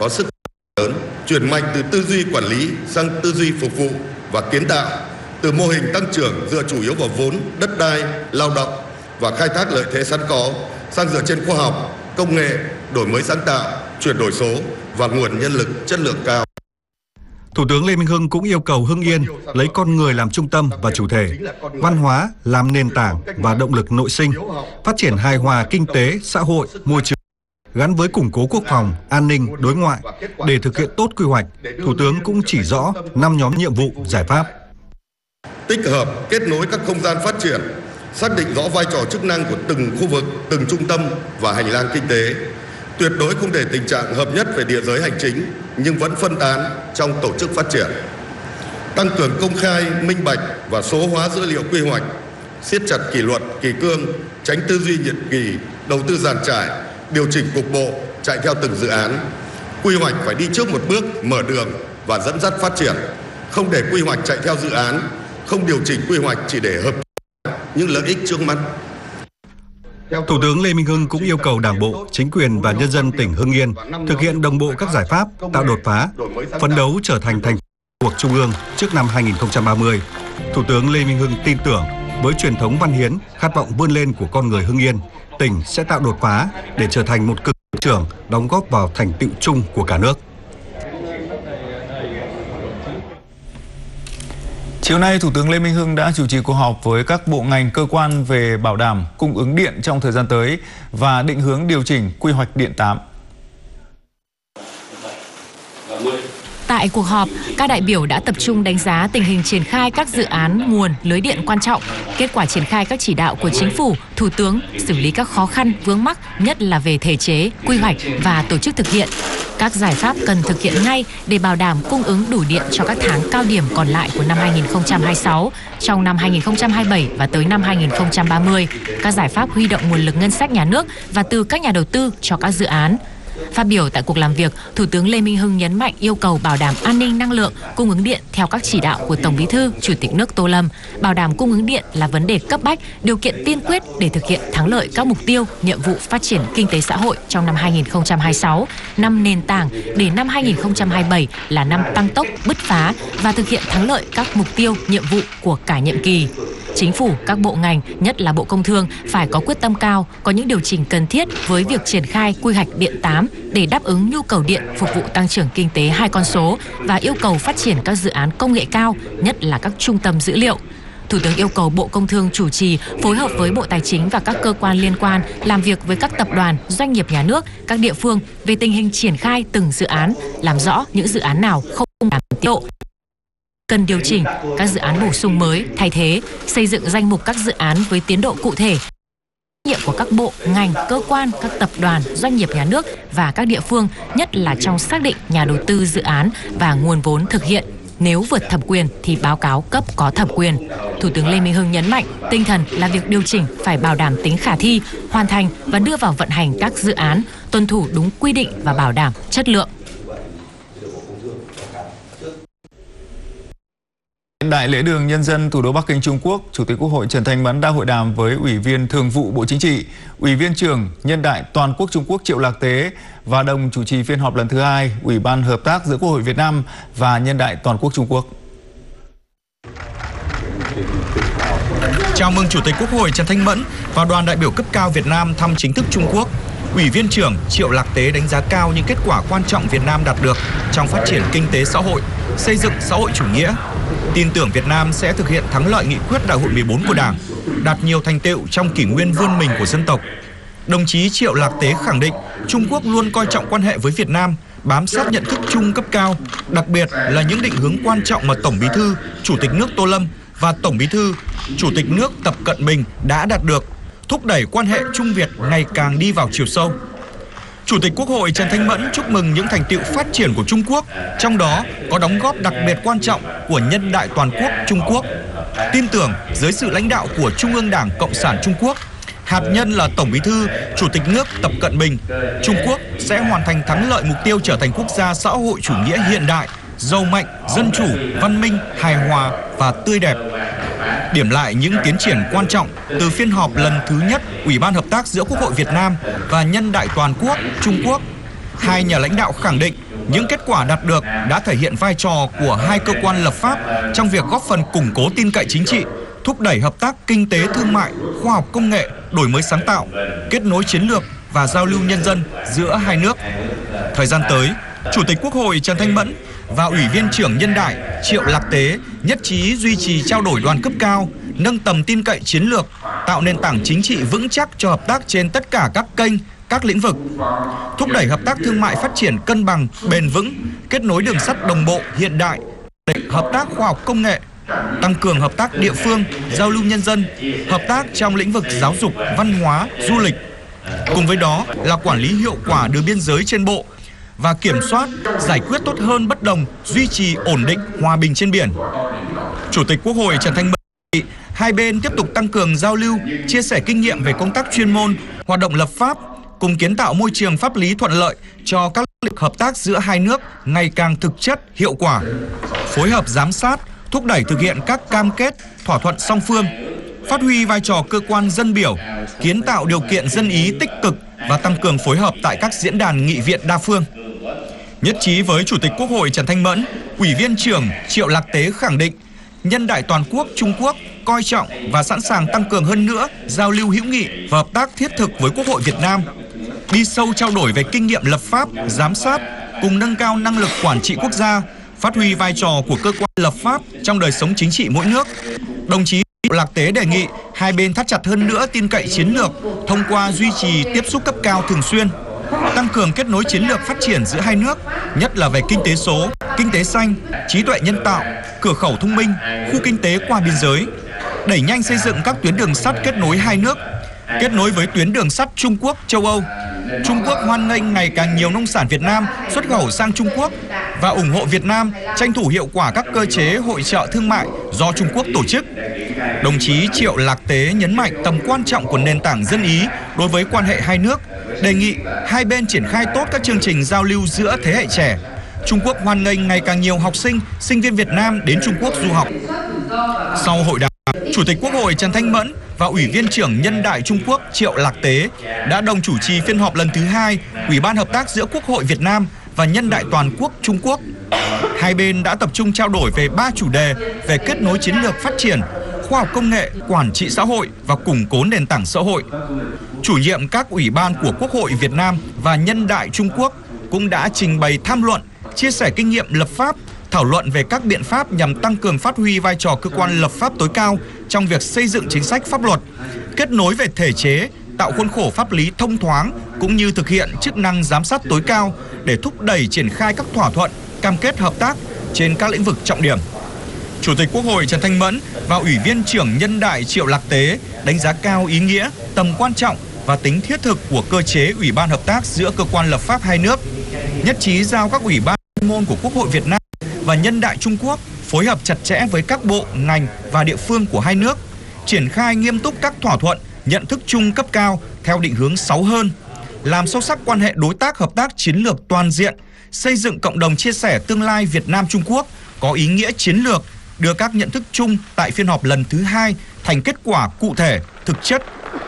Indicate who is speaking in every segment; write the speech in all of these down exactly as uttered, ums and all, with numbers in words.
Speaker 1: có sức lớn, chuyển mạnh từ tư duy quản lý sang tư duy phục vụ và kiến tạo, từ mô hình tăng trưởng dựa chủ yếu vào vốn, đất đai, lao động và khai thác lợi thế sẵn có sang dựa trên khoa học, công nghệ, đổi mới sáng tạo, chuyển đổi số và nguồn nhân lực chất lượng cao.
Speaker 2: Thủ tướng Lê Minh Hưng cũng yêu cầu Hưng Yên lấy con người làm trung tâm và chủ thể, văn hóa làm nền tảng và động lực nội sinh, phát triển hài hòa kinh tế, xã hội, môi trường, gắn với củng cố quốc phòng, an ninh, đối ngoại. Để thực hiện tốt quy hoạch, Thủ tướng cũng chỉ rõ năm nhóm nhiệm vụ, giải pháp.
Speaker 1: Tích hợp, kết nối các không gian phát triển, xác định rõ vai trò chức năng của từng khu vực, từng trung tâm và hành lang kinh tế. Tuyệt đối không để tình trạng hợp nhất về địa giới hành chính nhưng vẫn phân tán trong tổ chức phát triển. Tăng cường công khai, minh bạch và số hóa dữ liệu quy hoạch, siết chặt kỷ luật, kỷ cương, tránh tư duy nhiệm kỳ, đầu tư dàn trải, điều chỉnh cục bộ, chạy theo từng dự án. Quy hoạch phải đi trước một bước, mở đường và dẫn dắt phát triển, không để quy hoạch chạy theo dự án, không điều chỉnh quy hoạch chỉ để hợp những lợi ích trước mắt.
Speaker 2: Thủ tướng Lê Minh Hưng cũng yêu cầu Đảng bộ, chính quyền và nhân dân tỉnh Hưng Yên thực hiện đồng bộ các giải pháp, tạo đột phá, phấn đấu trở thành thành phố thuộc Trung ương trước năm hai nghìn không trăm ba mươi. Thủ tướng Lê Minh Hưng tin tưởng với truyền thống văn hiến, khát vọng vươn lên của con người Hưng Yên, tỉnh sẽ tạo đột phá để trở thành một cực trưởng đóng góp vào thành tựu chung của cả nước.
Speaker 3: Chiều nay, Thủ tướng Lê Minh Hưng đã chủ trì cuộc họp với các bộ ngành cơ quan về bảo đảm cung ứng điện trong thời gian tới và định hướng điều chỉnh quy hoạch điện tám.
Speaker 4: Tại cuộc họp, các đại biểu đã tập trung đánh giá tình hình triển khai các dự án nguồn lưới điện quan trọng, kết quả triển khai các chỉ đạo của Chính phủ, Thủ tướng, xử lý các khó khăn vướng mắc, nhất là về thể chế, quy hoạch và tổ chức thực hiện. Các giải pháp cần thực hiện ngay để bảo đảm cung ứng đủ điện cho các tháng cao điểm còn lại của năm hai nghìn không trăm hai mươi sáu, trong năm hai nghìn không trăm hai mươi bảy và tới năm hai nghìn không trăm ba mươi. Các giải pháp huy động nguồn lực ngân sách nhà nước và từ các nhà đầu tư cho các dự án. Phát biểu tại cuộc làm việc, Thủ tướng Lê Minh Hưng nhấn mạnh yêu cầu bảo đảm an ninh năng lượng, cung ứng điện theo các chỉ đạo của Tổng Bí thư, Chủ tịch nước Tô Lâm. Bảo đảm cung ứng điện là vấn đề cấp bách, điều kiện tiên quyết để thực hiện thắng lợi các mục tiêu, nhiệm vụ phát triển kinh tế xã hội trong năm hai nghìn không trăm hai mươi sáu, năm nền tảng để năm hai nghìn không trăm hai mươi bảy là năm tăng tốc, bứt phá và thực hiện thắng lợi các mục tiêu, nhiệm vụ của cả nhiệm kỳ. Chính phủ, các bộ ngành, nhất là Bộ Công Thương phải có quyết tâm cao, có những điều chỉnh cần thiết với việc triển khai quy hoạch điện tám để đáp ứng nhu cầu điện phục vụ tăng trưởng kinh tế hai con số và yêu cầu phát triển các dự án công nghệ cao, nhất là các trung tâm dữ liệu. Thủ tướng yêu cầu Bộ Công Thương chủ trì, phối hợp với Bộ Tài chính và các cơ quan liên quan làm việc với các tập đoàn, doanh nghiệp nhà nước, các địa phương về tình hình triển khai từng dự án, làm rõ những dự án nào không đảm tiến độ, cần điều chỉnh các dự án bổ sung mới, thay thế, xây dựng danh mục các dự án với tiến độ cụ thể. Trách nhiệm của các bộ, ngành, cơ quan, các tập đoàn, doanh nghiệp nhà nước và các địa phương, nhất là trong xác định nhà đầu tư dự án và nguồn vốn thực hiện. Nếu vượt thẩm quyền thì báo cáo cấp có thẩm quyền. Thủ tướng Lê Minh Hưng nhấn mạnh, tinh thần là việc điều chỉnh phải bảo đảm tính khả thi, hoàn thành và đưa vào vận hành các dự án, tuân thủ đúng quy định và bảo đảm chất lượng.
Speaker 3: Đại lễ đường Nhân dân thủ đô Bắc Kinh, Trung Quốc, Chủ tịch Quốc hội Trần Thanh Mẫn đã hội đàm với Ủy viên Thường vụ Bộ Chính trị, Ủy viên trưởng Nhân đại Toàn quốc Trung Quốc Triệu Lạc Tế và đồng chủ trì phiên họp lần thứ hai Ủy ban Hợp tác giữa Quốc hội Việt Nam và Nhân đại Toàn quốc Trung Quốc.
Speaker 5: Chào mừng Chủ tịch Quốc hội Trần Thanh Mẫn và đoàn đại biểu cấp cao Việt Nam thăm chính thức Trung Quốc. Ủy viên trưởng Triệu Lạc Tế đánh giá cao những kết quả quan trọng Việt Nam đạt được trong phát triển kinh tế xã hội, xây dựng xã hội chủ nghĩa. Tin tưởng Việt Nam sẽ thực hiện thắng lợi nghị quyết Đại hội mười bốn của Đảng, đạt nhiều thành tựu trong kỷ nguyên vươn mình của dân tộc. Đồng chí Triệu Lạc Tế khẳng định Trung Quốc luôn coi trọng quan hệ với Việt Nam, bám sát nhận thức chung cấp cao, đặc biệt là những định hướng quan trọng mà Tổng Bí thư, Chủ tịch nước Tô Lâm và Tổng Bí thư, Chủ tịch nước Tập Cận Bình đã đạt được, thúc đẩy quan hệ Trung Việt ngày càng đi vào chiều sâu. Chủ tịch Quốc hội Trần Thanh Mẫn chúc mừng những thành tựu phát triển của Trung Quốc, trong đó có đóng góp đặc biệt quan trọng của Nhân đại Toàn quốc Trung Quốc. Tin tưởng dưới sự lãnh đạo của Trung ương Đảng Cộng sản Trung Quốc, hạt nhân là Tổng Bí thư, Chủ tịch nước Tập Cận Bình, Trung Quốc sẽ hoàn thành thắng lợi mục tiêu trở thành quốc gia xã hội chủ nghĩa hiện đại, giàu mạnh, dân chủ, văn minh, hài hòa và tươi đẹp. Điểm lại những tiến triển quan trọng từ phiên họp lần thứ nhất Ủy ban Hợp tác giữa Quốc hội Việt Nam và Nhân đại Toàn quốc Trung Quốc, hai nhà lãnh đạo khẳng định những kết quả đạt được đã thể hiện vai trò của hai cơ quan lập pháp trong việc góp phần củng cố tin cậy chính trị, thúc đẩy hợp tác kinh tế thương mại, khoa học công nghệ, đổi mới sáng tạo, kết nối chiến lược và giao lưu nhân dân giữa hai nước. Thời gian tới, Chủ tịch Quốc hội Trần Thanh Mẫn và Ủy viên trưởng Nhân đại Triệu Lạc Tế nhất trí duy trì trao đổi đoàn cấp cao, nâng tầm tin cậy chiến lược, tạo nền tảng chính trị vững chắc cho hợp tác trên tất cả các kênh, các lĩnh vực, thúc đẩy hợp tác thương mại phát triển cân bằng, bền vững, kết nối đường sắt đồng bộ hiện đại, để hợp tác khoa học công nghệ, tăng cường hợp tác địa phương, giao lưu nhân dân, hợp tác trong lĩnh vực giáo dục, văn hóa, du lịch. Cùng với đó là quản lý hiệu quả đường biên giới trên bộ và kiểm soát, giải quyết tốt hơn bất đồng, duy trì ổn định, hòa bình trên biển. Chủ tịch Quốc hội Trần Thanh Mẫn đề nghị hai bên tiếp tục tăng cường giao lưu, chia sẻ kinh nghiệm về công tác chuyên môn, hoạt động lập pháp, cùng kiến tạo môi trường pháp lý thuận lợi cho các lĩnh vực hợp tác giữa hai nước ngày càng thực chất, hiệu quả, phối hợp giám sát, thúc đẩy thực hiện các cam kết, thỏa thuận song phương, phát huy vai trò cơ quan dân biểu, kiến tạo điều kiện dân ý tích cực và tăng cường phối hợp tại các diễn đàn nghị viện đa phương. Nhất trí với Chủ tịch Quốc hội Trần Thanh Mẫn, Ủy viên trưởng Triệu Lạc Tế khẳng định, Nhân đại toàn quốc Trung Quốc coi trọng và sẵn sàng tăng cường hơn nữa giao lưu hữu nghị và hợp tác thiết thực với Quốc hội Việt Nam, đi sâu trao đổi về kinh nghiệm lập pháp, giám sát, cùng nâng cao năng lực quản trị quốc gia, phát huy vai trò của cơ quan lập pháp trong đời sống chính trị mỗi nước. Đồng chí Triệu Lạc Tế đề nghị hai bên thắt chặt hơn nữa tin cậy chiến lược thông qua duy trì tiếp xúc cấp cao thường xuyên, tăng cường kết nối chiến lược phát triển giữa hai nước, nhất là về kinh tế số, kinh tế xanh, trí tuệ nhân tạo, cửa khẩu thông minh, khu kinh tế qua biên giới, đẩy nhanh xây dựng các tuyến đường sắt kết nối hai nước, kết nối với tuyến đường sắt Trung Quốc, châu Âu. Trung Quốc hoan nghênh ngày càng nhiều nông sản Việt Nam xuất khẩu sang Trung Quốc và ủng hộ Việt Nam tranh thủ hiệu quả các cơ chế hội chợ thương mại do Trung Quốc tổ chức. Đồng chí Triệu Lạc Tế nhấn mạnh tầm quan trọng của nền tảng dân ý đối với quan hệ hai nước, đề nghị hai bên triển khai tốt các chương trình giao lưu giữa thế hệ trẻ. Trung Quốc hoan nghênh ngày càng nhiều học sinh, sinh viên Việt Nam đến Trung Quốc du học. Sau hội đàm, Chủ tịch Quốc hội Trần Thanh Mẫn và Ủy viên trưởng Nhân đại Trung Quốc Triệu Lạc Tế đã đồng chủ trì phiên họp lần thứ hai Ủy ban Hợp tác giữa Quốc hội Việt Nam và Nhân đại toàn quốc Trung Quốc. Hai bên đã tập trung trao đổi về ba chủ đề về kết nối chiến lược phát triển, khoa học công nghệ, quản trị xã hội và củng cố nền tảng xã hội. Chủ nhiệm các ủy ban của Quốc hội Việt Nam và Nhân đại Trung Quốc cũng đã trình bày tham luận, chia sẻ kinh nghiệm lập pháp, thảo luận về các biện pháp nhằm tăng cường phát huy vai trò cơ quan lập pháp tối cao trong việc xây dựng chính sách pháp luật, kết nối về thể chế, tạo khuôn khổ pháp lý thông thoáng cũng như thực hiện chức năng giám sát tối cao để thúc đẩy triển khai các thỏa thuận, cam kết hợp tác trên các lĩnh vực trọng điểm. Chủ tịch Quốc hội Trần Thanh Mẫn và Ủy viên trưởng Nhân đại Triệu Lạc Tế đánh giá cao ý nghĩa, tầm quan trọng và tính thiết thực của cơ chế Ủy ban Hợp tác giữa cơ quan lập pháp hai nước, nhất trí giao các ủy ban chuyên môn của Quốc hội Việt Nam và Nhân đại Trung Quốc phối hợp chặt chẽ với các bộ, ngành và địa phương của hai nước, triển khai nghiêm túc các thỏa thuận, nhận thức chung cấp cao theo định hướng sáu hơn, làm sâu sắc quan hệ đối tác hợp tác chiến lược toàn diện, xây dựng cộng đồng chia sẻ tương lai Việt Nam Trung Quốc có ý nghĩa chiến lược, đưa các nhận thức chung tại phiên họp lần thứ hai thành kết quả cụ thể, thực chất.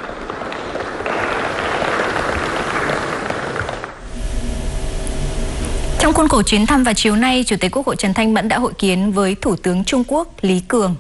Speaker 6: Trong khuôn khổ chuyến thăm vào chiều nay, Chủ tịch Quốc hội Trần Thanh Mẫn đã hội kiến với Thủ tướng Trung Quốc Lý Cường.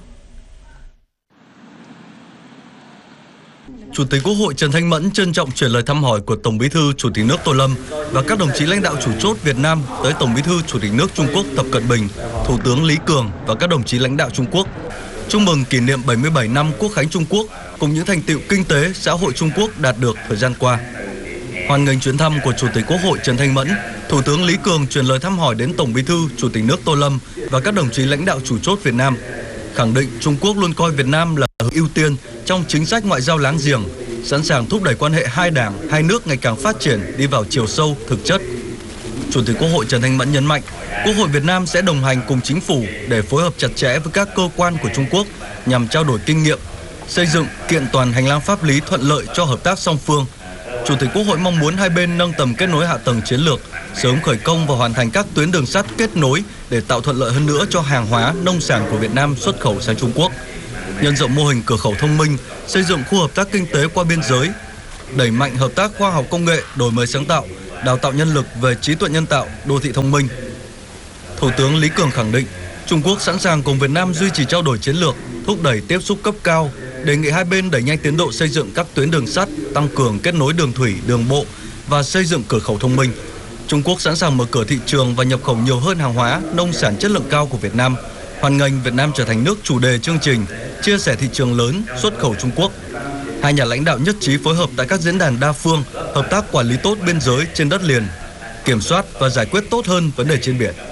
Speaker 7: Chủ tịch Quốc hội Trần Thanh Mẫn trân trọng chuyển lời thăm hỏi của Tổng Bí thư Chủ tịch nước Tô Lâm và các đồng chí lãnh đạo chủ chốt Việt Nam tới Tổng Bí thư Chủ tịch nước Trung Quốc Tập Cận Bình, Thủ tướng Lý Cường và các đồng chí lãnh đạo Trung Quốc. Chúc mừng kỷ niệm bảy mươi bảy năm Quốc khánh Trung Quốc cùng những thành tựu kinh tế, xã hội Trung Quốc đạt được thời gian qua. Hoan nghênh chuyến thăm của Chủ tịch Quốc hội Trần Thanh Mẫn, Thủ tướng Lý Cường truyền lời thăm hỏi đến Tổng Bí thư Chủ tịch nước Tô Lâm và các đồng chí lãnh đạo chủ chốt Việt Nam, khẳng định Trung Quốc luôn coi Việt Nam là ưu tiên trong chính sách ngoại giao láng giềng, sẵn sàng thúc đẩy quan hệ hai đảng, hai nước ngày càng phát triển đi vào chiều sâu, thực chất. Chủ tịch Quốc hội Trần Thanh Mẫn nhấn mạnh, Quốc hội Việt Nam sẽ đồng hành cùng chính phủ để phối hợp chặt chẽ với các cơ quan của Trung Quốc nhằm trao đổi kinh nghiệm, xây dựng kiện toàn hành lang pháp lý thuận lợi cho hợp tác song phương. Chủ tịch Quốc hội mong muốn hai bên nâng tầm kết nối hạ tầng chiến lược, sớm khởi công và hoàn thành các tuyến đường sắt kết nối để tạo thuận lợi hơn nữa cho hàng hóa, nông sản của Việt Nam xuất khẩu sang Trung Quốc. Nhân rộng mô hình cửa khẩu thông minh, xây dựng khu hợp tác kinh tế qua biên giới, đẩy mạnh hợp tác khoa học công nghệ, đổi mới sáng tạo, đào tạo nhân lực về trí tuệ nhân tạo, đô thị thông minh. Thủ tướng Lý Cường khẳng định Trung Quốc sẵn sàng cùng Việt Nam duy trì trao đổi chiến lược, thúc đẩy tiếp xúc cấp cao, đề nghị hai bên đẩy nhanh tiến độ xây dựng các tuyến đường sắt, tăng cường kết nối đường thủy, đường bộ và xây dựng cửa khẩu thông minh. Trung Quốc sẵn sàng mở cửa thị trường và nhập khẩu nhiều hơn hàng hóa, nông sản chất lượng cao của Việt Nam, hoan nghênh Việt Nam trở thành nước chủ đề chương trình chia sẻ thị trường lớn xuất khẩu Trung Quốc. Hai nhà lãnh đạo nhất trí phối hợp tại các diễn đàn đa phương, hợp tác quản lý tốt biên giới trên đất liền, kiểm soát và giải quyết tốt hơn vấn đề trên biển.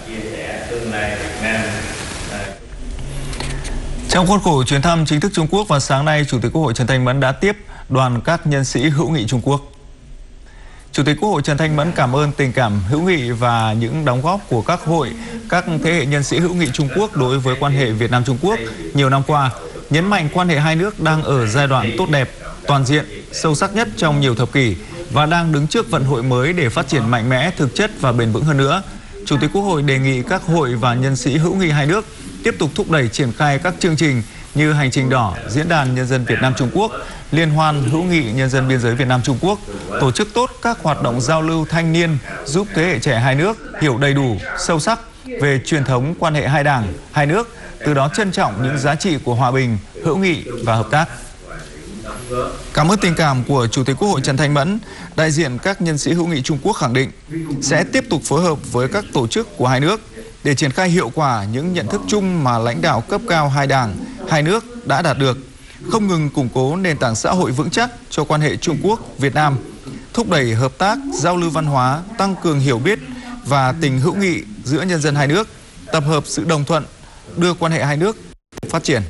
Speaker 3: Trong khuôn khổ chuyến thăm chính thức Trung Quốc vào sáng nay, Chủ tịch Quốc hội Trần Thanh Mẫn đã tiếp đoàn các nhân sĩ hữu nghị Trung Quốc. Chủ tịch Quốc hội Trần Thanh Mẫn cảm ơn tình cảm hữu nghị và những đóng góp của các hội, các thế hệ nhân sĩ hữu nghị Trung Quốc đối với quan hệ Việt Nam-Trung Quốc nhiều năm qua, nhấn mạnh quan hệ hai nước đang ở giai đoạn tốt đẹp, toàn diện, sâu sắc nhất trong nhiều thập kỷ và đang đứng trước vận hội mới để phát triển mạnh mẽ, thực chất và bền vững hơn nữa. Chủ tịch Quốc hội đề nghị các hội và nhân sĩ hữu nghị hai nước tiếp tục thúc đẩy triển khai các chương trình như Hành trình đỏ, Diễn đàn Nhân dân Việt Nam Trung Quốc, Liên hoan hữu nghị nhân dân biên giới Việt Nam Trung Quốc, tổ chức tốt các hoạt động giao lưu thanh niên giúp thế hệ trẻ hai nước hiểu đầy đủ, sâu sắc về truyền thống quan hệ hai đảng, hai nước, từ đó trân trọng những giá trị của hòa bình, hữu nghị và hợp tác. Cảm ơn tình cảm của Chủ tịch Quốc hội Trần Thanh Mẫn, đại diện các nhân sĩ hữu nghị Trung Quốc khẳng định sẽ tiếp tục phối hợp với các tổ chức của hai nước để triển khai hiệu quả những nhận thức chung mà lãnh đạo cấp cao hai đảng, hai nước đã đạt được, không ngừng củng cố nền tảng xã hội vững chắc cho quan hệ Trung Quốc-Việt Nam, thúc đẩy hợp tác, giao lưu văn hóa, tăng cường hiểu biết và tình hữu nghị giữa nhân dân hai nước, tập hợp sự đồng thuận, đưa quan hệ hai nước phát triển.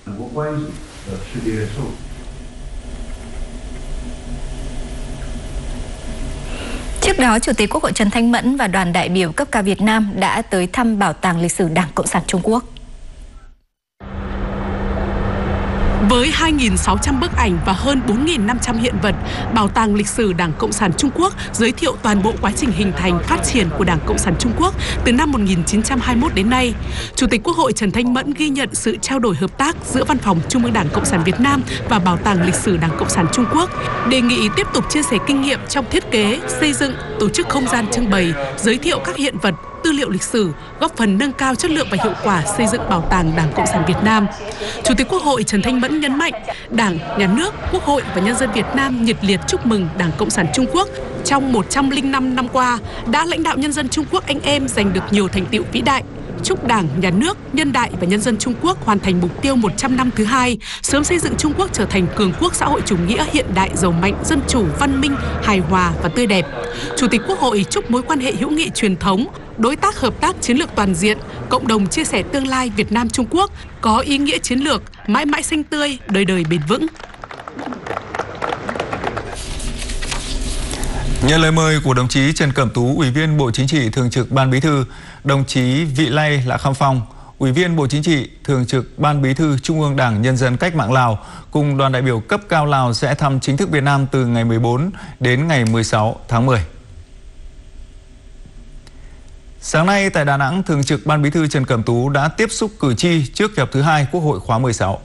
Speaker 6: Trước đó, Chủ tịch Quốc hội Trần Thanh Mẫn và đoàn đại biểu cấp cao Việt Nam đã tới thăm Bảo tàng lịch sử Đảng Cộng sản Trung Quốc.
Speaker 8: Với hai nghìn sáu trăm bức ảnh và hơn bốn nghìn năm trăm hiện vật, Bảo tàng lịch sử Đảng Cộng sản Trung Quốc giới thiệu toàn bộ quá trình hình thành, phát triển của Đảng Cộng sản Trung Quốc từ năm một nghìn chín trăm hai mươi mốt đến nay. Chủ tịch Quốc hội Trần Thanh Mẫn ghi nhận sự trao đổi hợp tác giữa Văn phòng Trung ương Đảng Cộng sản Việt Nam và Bảo tàng lịch sử Đảng Cộng sản Trung Quốc, đề nghị tiếp tục chia sẻ kinh nghiệm trong thiết kế, xây dựng, tổ chức không gian trưng bày, giới thiệu các hiện vật, tư liệu lịch sử, góp phần nâng cao chất lượng và hiệu quả xây dựng Bảo tàng Đảng Cộng sản Việt Nam. Chủ tịch Quốc hội Trần Thanh Mẫn nhấn mạnh, Đảng, Nhà nước, Quốc hội và nhân dân Việt Nam nhiệt liệt chúc mừng Đảng Cộng sản Trung Quốc trong một trăm lẻ năm năm qua đã lãnh đạo nhân dân Trung Quốc anh em giành được nhiều thành tựu vĩ đại. Chúc Đảng, Nhà nước, nhân đại và nhân dân Trung Quốc hoàn thành mục tiêu một trăm năm thứ hai, sớm xây dựng Trung Quốc trở thành cường quốc xã hội chủ nghĩa hiện đại, giàu mạnh, dân chủ, văn minh, hài hòa và tươi đẹp. Chủ tịch Quốc hội chúc mối quan hệ hữu nghị truyền thống, đối tác hợp tác chiến lược toàn diện, cộng đồng chia sẻ tương lai Việt Nam Trung Quốc có ý nghĩa chiến lược, mãi mãi xanh tươi, đời đời bền vững.
Speaker 3: Nhận lời mời của đồng chí Trần Cẩm Tú, Ủy viên Bộ Chính trị, Thường trực Ban Bí thư, đồng chí Vị Lay Lạ Kham Phong, Ủy viên Bộ Chính trị, Thường trực Ban Bí thư Trung ương Đảng Nhân dân Cách mạng Lào cùng đoàn đại biểu cấp cao Lào sẽ thăm chính thức Việt Nam từ ngày mười bốn đến ngày mười sáu tháng mười. Sáng nay tại Đà Nẵng, Thường trực Ban Bí thư Trần Cẩm Tú đã tiếp xúc cử tri trước kỳ họp thứ hai Quốc hội khóa mười sáu.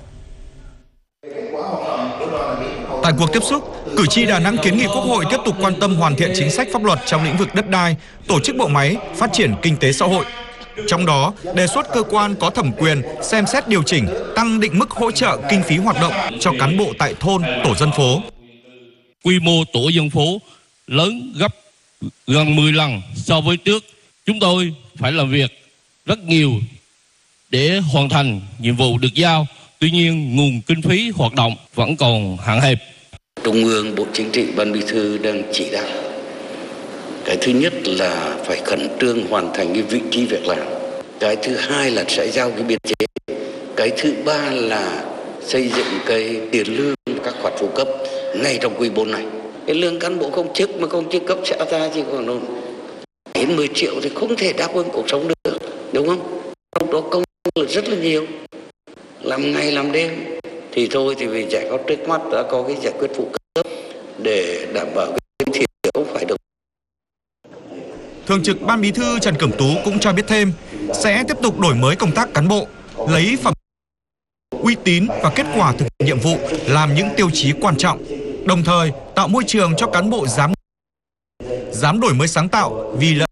Speaker 5: Tại cuộc tiếp xúc, cử tri Đà Nẵng kiến nghị Quốc hội tiếp tục quan tâm hoàn thiện chính sách pháp luật trong lĩnh vực đất đai, tổ chức bộ máy, phát triển kinh tế xã hội. Trong đó, đề xuất cơ quan có thẩm quyền xem xét điều chỉnh, tăng định mức hỗ trợ kinh phí hoạt động cho cán bộ tại thôn, tổ dân phố.
Speaker 9: Quy mô tổ dân phố lớn gấp gần mười lần so với trước. Chúng tôi phải làm việc rất nhiều để hoàn thành nhiệm vụ được giao. Tuy nhiên, nguồn kinh phí hoạt động vẫn còn hạn hẹp.
Speaker 10: Trung ương, Bộ Chính trị, Ban Bí thư đang chỉ đạo. Cái thứ nhất là phải khẩn trương hoàn thành cái vị trí việc làm. Cái thứ hai là sẽ giao cái biên chế. Cái thứ ba là xây dựng cái tiền lương các khoản phụ cấp ngay trong quý bốn này. Cái lương cán bộ công chức mà công chức cấp xã ta chỉ còn đến mười triệu thì không thể đáp ứng cuộc sống được, đúng không? Trong đó công việc rất là nhiều, làm ngày làm đêm. Thì thôi thì vì giải có trước mắt đã có cái giải quyết phụ cấp để đảm bảo cái thiệt hữu phải được.
Speaker 5: Thường trực Ban Bí thư Trần Cẩm Tú cũng cho biết thêm sẽ tiếp tục đổi mới công tác cán bộ, lấy phẩm uy tín và kết quả thực hiện nhiệm vụ làm những tiêu chí quan trọng, đồng thời tạo môi trường cho cán bộ dám dám đổi mới sáng tạo vì lợi